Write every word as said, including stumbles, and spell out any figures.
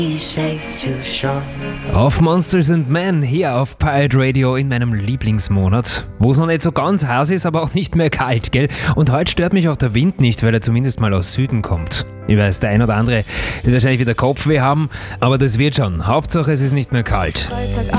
Auf Monsters and Men hier auf Pirate Radio in meinem Lieblingsmonat, wo es noch nicht so ganz heiß ist, aber auch nicht mehr kalt, gell? Und heute stört mich auch der Wind nicht, weil er zumindest mal aus Süden kommt. Ich weiß, der ein oder andere wird wahrscheinlich wieder Kopfweh haben, aber das wird schon. Hauptsache es ist nicht mehr kalt.